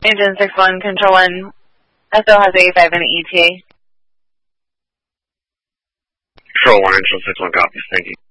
Agent 6-1, Control 1, SO has 85 in ETA. Control 1, Angel 6-1, copy, thank you.